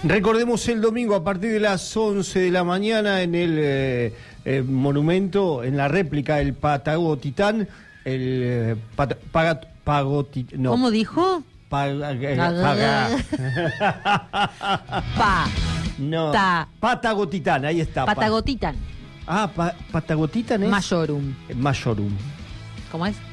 Recordemos el domingo a partir de las 11 de la mañana en el monumento, en la réplica del Patagotitán, el ¿Cómo dijo? Patagotitán, ahí está. Patagotitán. Patagotitán es Majorum. Majorum. ¿Cómo es?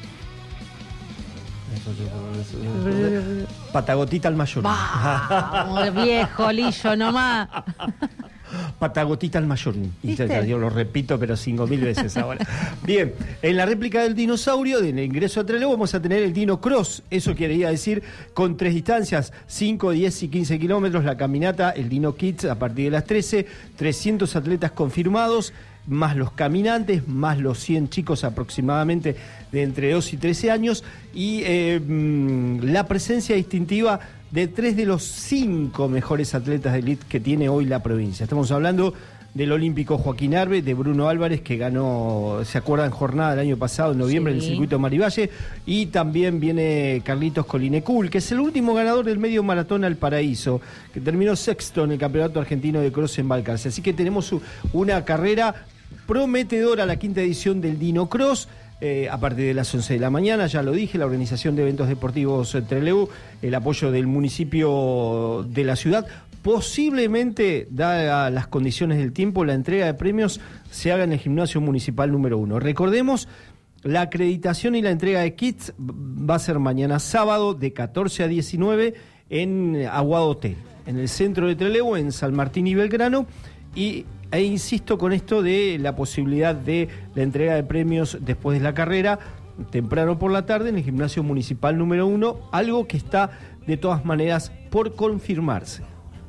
Patagotitán Majorum. Vamos, viejo lillo nomás. Patagotitán Majorum. Yo lo repito, pero 5.000 veces ahora. Bien, en la réplica del dinosaurio, del ingreso a Trelew, vamos a tener el Dino Cross. Eso quería decir con 3 distancias: 5, 10 y 15 kilómetros. La caminata, el Dino Kids, a partir de las 13. 300 atletas confirmados, más los caminantes, más los 100 chicos aproximadamente de entre 2 y 13 años, y la presencia distintiva de 3 de los 5 mejores atletas de elite que tiene hoy la provincia. Estamos hablando del olímpico Joaquín Arbe, de Bruno Álvarez, que ganó, ¿se acuerdan?, jornada del año pasado, en noviembre, en el circuito Marivalle, y también viene Carlitos Colinecul, que es el último ganador del medio maratón Al Paraíso, que terminó sexto en el Campeonato Argentino de Cross en Balcarce. Así que tenemos una carrera prometedora, la 5ª edición del Dino Cross. A partir de las 11 de la mañana, ya lo dije, la organización de eventos deportivos Trelew, el apoyo del municipio de la ciudad. Posiblemente, dadas las condiciones del tiempo, la entrega de premios se haga en el gimnasio municipal número 1. Recordemos, la acreditación y la entrega de kits va a ser mañana sábado de 14 a 19 en Aguado Hotel, en el centro de Trelew, en San Martín y Belgrano. E insisto con esto de la posibilidad de la entrega de premios después de la carrera, temprano por la tarde, en el gimnasio municipal número 1, algo que está de todas maneras por confirmarse.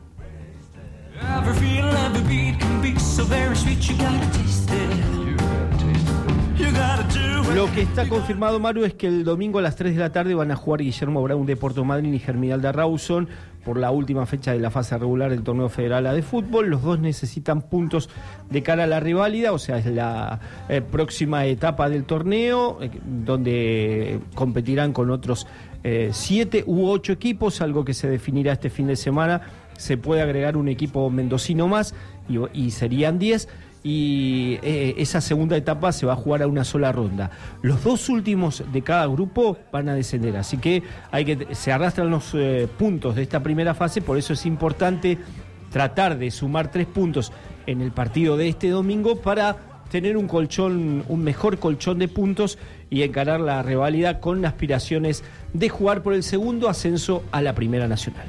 Lo que está confirmado, Maru, es que el domingo a las 3 de la tarde van a jugar Guillermo Brown de Puerto Madryn y Germinal de Rawson por la última fecha de la fase regular del torneo federal A de fútbol. Los dos necesitan puntos de cara a la reválida, o sea, es la próxima etapa del torneo, donde competirán con otros 7 u 8 equipos, algo que se definirá este fin de semana. Se puede agregar un equipo mendocino más y serían 10. Y esa segunda etapa se va a jugar a una sola ronda. Los 2 últimos de cada grupo van a descender, así que se arrastran los puntos de esta primera fase. Por eso es importante tratar de sumar 3 puntos en el partido de este domingo para tener un mejor colchón de puntos y encarar la reválida con aspiraciones de jugar por el segundo ascenso a la Primera Nacional.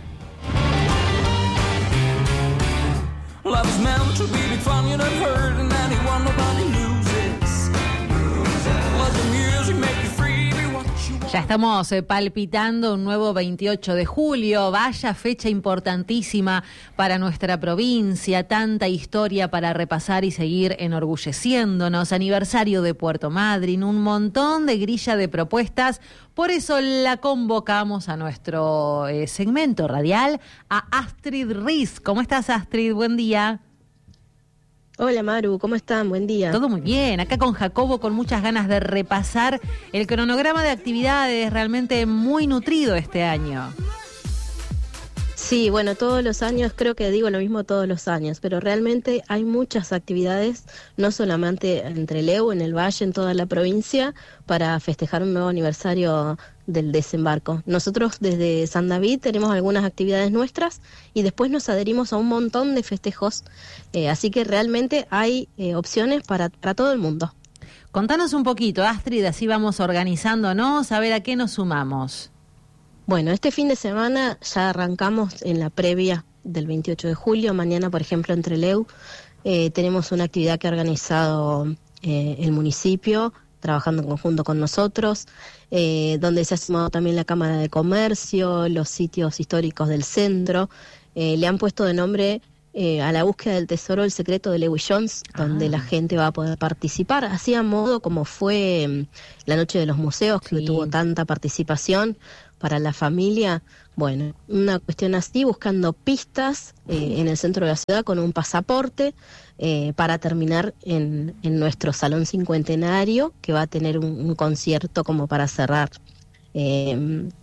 Love is meant to be big fun, you're not hurting anyone, nobody loses. Let the music make you free, be what you want. Ya estamos palpitando un nuevo 28 de julio, vaya fecha importantísima para nuestra provincia, tanta historia para repasar y seguir enorgulleciéndonos, aniversario de Puerto Madryn, un montón de grilla de propuestas. Por eso la convocamos a nuestro segmento radial, a Astrid Riz. ¿Cómo estás, Astrid? Buen día. Hola, Maru, ¿cómo están? Buen día. Todo muy bien, acá con Jacobo, con muchas ganas de repasar el cronograma de actividades, realmente muy nutrido este año. Sí, bueno, todos los años, creo que digo lo mismo todos los años, pero realmente hay muchas actividades, no solamente en Trelew, en el Valle, en toda la provincia, para festejar un nuevo aniversario del desembarco. Nosotros desde San David tenemos algunas actividades nuestras y después nos adherimos a un montón de festejos, así que realmente hay opciones para todo el mundo. Contanos un poquito, Astrid, así vamos organizándonos, a ver a qué nos sumamos. Bueno, este fin de semana ya arrancamos en la previa del 28 de julio. Mañana, por ejemplo, en Trelew tenemos una actividad que ha organizado el municipio, trabajando en conjunto con nosotros, donde se ha sumado también la Cámara de Comercio, los sitios históricos del centro. Le han puesto de nombre a la búsqueda del tesoro el secreto de Lewis Jones, donde la gente va a poder participar, así a modo como fue la Noche de los Museos, que tuvo tanta participación para la familia. Bueno, una cuestión así, buscando pistas en el centro de la ciudad con un pasaporte para terminar en nuestro Salón Cincuentenario, que va a tener un concierto como para cerrar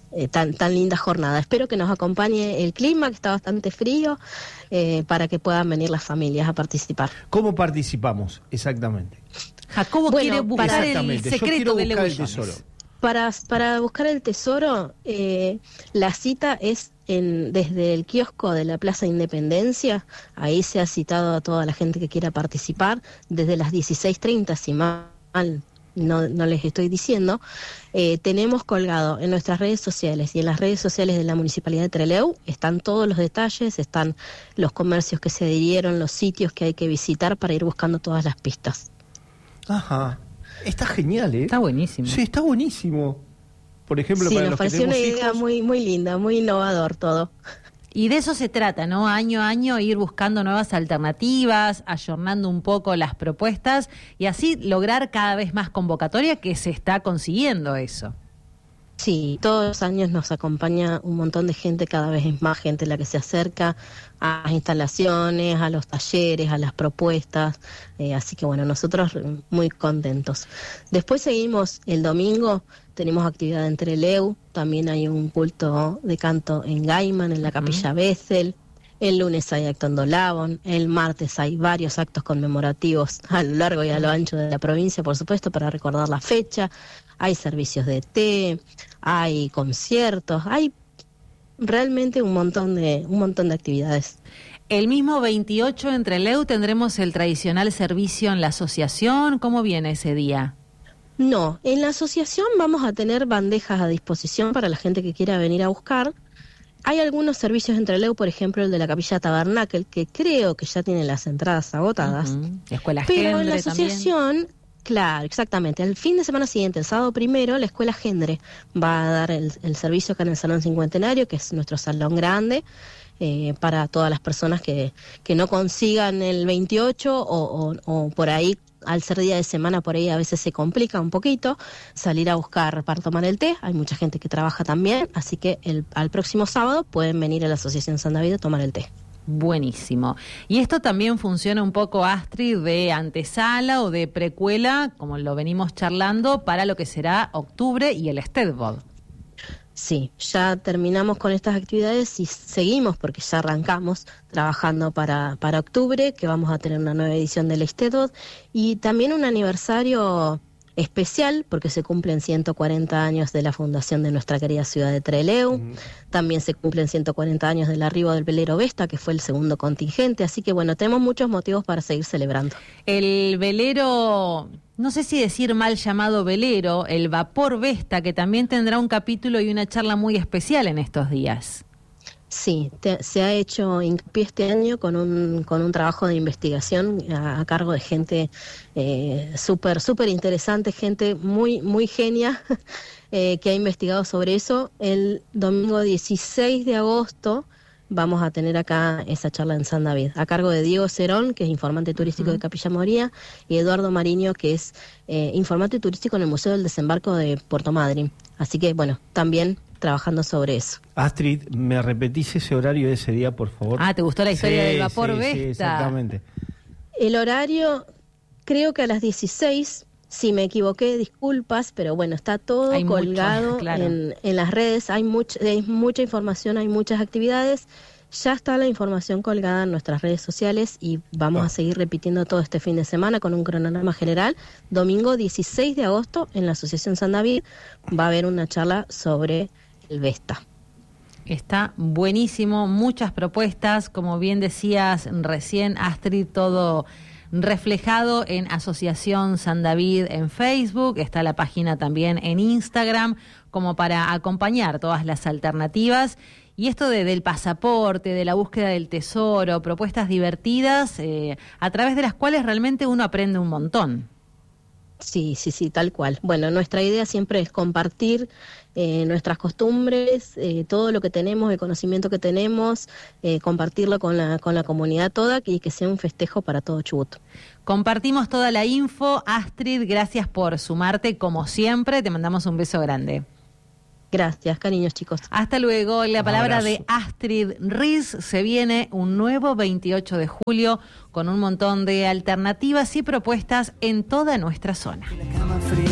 tan linda jornada. Espero que nos acompañe el clima, que está bastante frío, para que puedan venir las familias a participar. ¿Cómo participamos exactamente? Jacobo quiere buscar el secreto de Leo Bullones. Para buscar el tesoro, la cita es desde el kiosco de la Plaza Independencia. Ahí se ha citado a toda la gente que quiera participar, desde las 16:30, si mal no les estoy diciendo. Tenemos colgado en nuestras redes sociales y en las redes sociales de la Municipalidad de Trelew, están todos los detalles, están los comercios que se adhirieron, los sitios que hay que visitar para ir buscando todas las pistas. Ajá, está genial, ¿eh? Está buenísimo. Sí, está buenísimo. Por ejemplo, Sí, para nos los que pareció tenemos una idea hijos, muy linda, muy innovador todo. Y de eso se trata, ¿no? Año a año ir buscando nuevas alternativas, ayornando un poco las propuestas y así lograr cada vez más convocatoria, que se está consiguiendo eso. Sí, todos los años nos acompaña un montón de gente, cada vez es más gente la que se acerca a las instalaciones, a los talleres, a las propuestas, así que bueno, nosotros muy contentos. Después seguimos el domingo, tenemos actividad en Trelew, también hay un culto de canto en Gaiman, en la Capilla Bethel. El lunes hay acto en Dolabón, el martes hay varios actos conmemorativos a lo largo y a lo ancho de la provincia, por supuesto, para recordar la fecha. Hay servicios de té, hay conciertos, hay realmente un montón de actividades. El mismo 28 en Trelew tendremos el tradicional servicio en la asociación. ¿Cómo viene ese día? No, en la asociación vamos a tener bandejas a disposición para la gente que quiera venir a buscar. Hay algunos servicios en Trelew, por ejemplo el de la Capilla Tabernákel, que creo que ya tiene las entradas agotadas. La Escuela Pero Gendre en la asociación, también. claro, exactamente, el fin de semana siguiente, el sábado primero, la Escuela Gendre va a dar el servicio acá en el Salón Cincuentenario, que es nuestro salón grande, para todas las personas que no consigan el 28 o por ahí, al ser día de semana, por ahí a veces se complica un poquito salir a buscar para tomar el té. Hay mucha gente que trabaja también, así que al próximo sábado pueden venir a la Asociación San David a tomar el té. Buenísimo. Y esto también funciona un poco, Astrid, de antesala o de precuela, como lo venimos charlando, para lo que será octubre y el Stedbod. Sí, ya terminamos con estas actividades y seguimos, porque ya arrancamos trabajando para octubre, que vamos a tener una nueva edición del Stedbod y también un aniversario especial, porque se cumplen 140 años de la fundación de nuestra querida ciudad de Trelew. También se cumplen 140 años del arribo del velero Vesta, que fue el segundo contingente, así que bueno, tenemos muchos motivos para seguir celebrando. El velero, no sé si decir mal llamado velero, el vapor Vesta, que también tendrá un capítulo y una charla muy especial en estos días. Sí, se ha hecho hincapié este año con un trabajo de investigación a cargo de gente súper interesante, gente muy genia que ha investigado sobre eso. El domingo 16 de agosto vamos a tener acá esa charla en San David, a cargo de Diego Cerón, que es informante turístico de Capilla Moría, y Eduardo Mariño, que es informante turístico en el Museo del Desembarco de Puerto Madryn. Así que bueno, también trabajando sobre eso. Astrid, ¿me repetís ese horario de ese día, por favor? Ah, ¿te gustó la historia del vapor Vesta? Sí, exactamente. El horario, creo que a las 16, si me equivoqué, disculpas, pero bueno, está todo colgado claro. en las redes, hay mucha información, hay muchas actividades. Ya está la información colgada en nuestras redes sociales y vamos a seguir repitiendo todo este fin de semana con un cronograma general. Domingo 16 de agosto en la Asociación San David va a haber una charla sobre el Vesta. Está buenísimo, muchas propuestas, como bien decías recién, Astrid, todo reflejado en Asociación San David en Facebook, está la página también en Instagram, como para acompañar todas las alternativas. Y esto del pasaporte, de la búsqueda del tesoro, propuestas divertidas, a través de las cuales realmente uno aprende un montón. Sí, tal cual. Bueno, nuestra idea siempre es compartir nuestras costumbres, todo lo que tenemos, el conocimiento que tenemos, compartirlo con la comunidad toda y que sea un festejo para todo Chubut. Compartimos toda la info. Astrid, gracias por sumarte como siempre. Te mandamos un beso grande. Gracias, cariños, chicos. Hasta luego. La palabra de Astrid Riz. Se viene un nuevo 28 de julio con un montón de alternativas y propuestas en toda nuestra zona.